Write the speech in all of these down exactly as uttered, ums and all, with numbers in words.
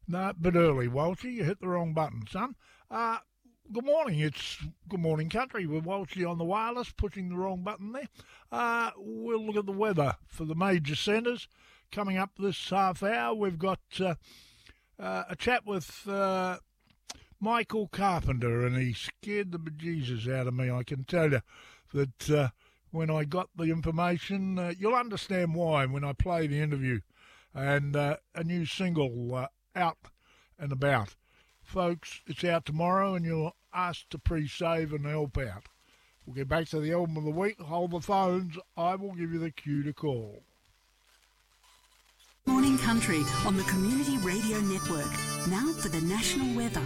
No, bit early, Walshy. You hit the wrong button, son. Uh, good morning. It's Good Morning Country with Walshy on the wireless, pushing the wrong button there. Uh, we'll look at the weather for the major centres. Coming up this half hour, we've got uh, uh, a chat with uh, Michael Carpenter, and he scared the bejesus out of me. I can tell you that uh, when I got the information, uh, you'll understand why when I play the interview. And uh, a new single uh, out and about. Folks, it's out tomorrow and you're asked to pre-save and help out. We'll get back to the album of the week. Hold the phones. I will give you the cue to call. Morning Country on the Community Radio Network. Now for the national weather.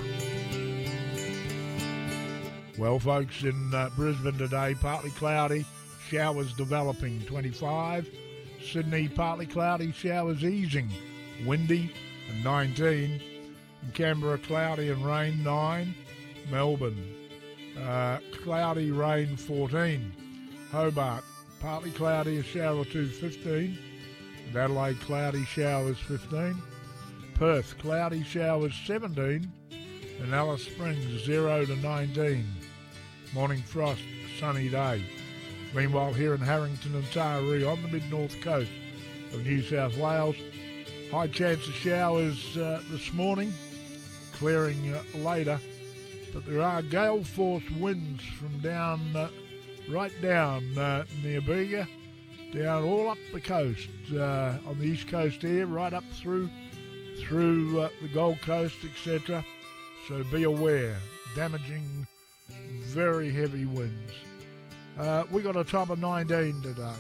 Well, folks, in uh, Brisbane today, partly cloudy, showers developing, twenty-five. Sydney, partly cloudy, showers easing, windy, and nineteen. In Canberra, cloudy and rain, nine. Melbourne, uh, cloudy, rain, fourteen. Hobart, partly cloudy, a shower or two, fifteen. And Adelaide, cloudy, showers, fifteen. Perth, cloudy, showers, seventeen. And Alice Springs, zero to nineteen. Morning frost, sunny day. Meanwhile, here in Harrington and Taree on the mid-north coast of New South Wales, high chance of showers uh, this morning, clearing uh, later, but there are gale force winds from down, uh, right down uh, near Bega, down all up the coast, uh, on the east coast here, right up through through uh, the Gold Coast, et cetera. So be aware, damaging, very heavy winds. Uh, we got a top of nineteen today.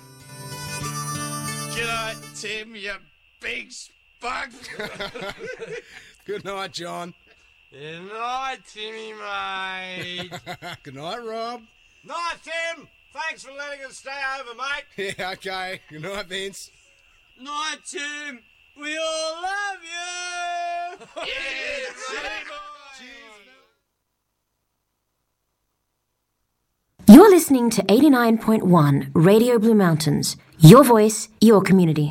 G'day, Tim, you big spug. Good night, John. Good night, Timmy, mate. Good night, Rob. Night, Tim. Thanks for letting us stay over, mate. Yeah, okay. Good night, Vince. Night, Tim. We all love you. Yeah, Timmy. You're listening to eighty-nine point one Radio Blue Mountains. Your voice, your community.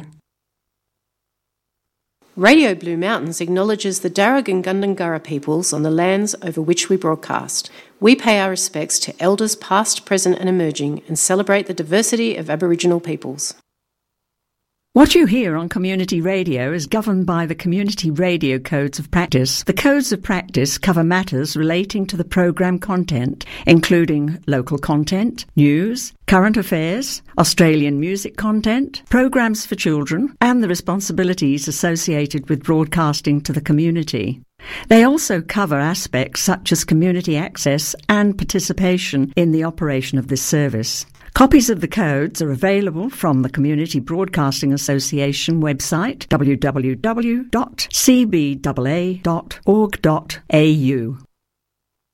Radio Blue Mountains acknowledges the Darug and Gundungurra peoples on the lands over which we broadcast. We pay our respects to elders past, present and emerging and celebrate the diversity of Aboriginal peoples. What you hear on community radio is governed by the Community Radio Codes of Practice. The Codes of Practice cover matters relating to the program content, including local content, news, current affairs, Australian music content, programs for children, and the responsibilities associated with broadcasting to the community. They also cover aspects such as community access and participation in the operation of this service. Copies of the codes are available from the Community Broadcasting Association website, w w w dot c b a a dot org dot a u.